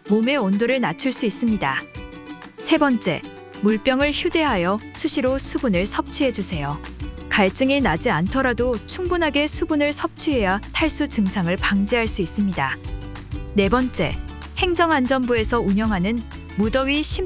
몸의 온도를 낮출 수 있습니다. 세 번째, 물병을 휴대하여 수시로 수분을 섭취해 주세요. 갈증이 나지 않더라도 충분하게 수분을 섭취해야 탈수 증상을 방지할 수 있습니다. 네 번째, 행정안전부에서 운영하는 무더위